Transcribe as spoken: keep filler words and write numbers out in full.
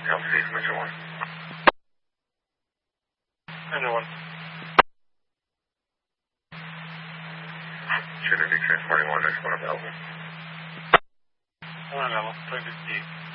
Kelsey, Metro one. Metro one. Should I be transporting one next one available? One available, three fifty.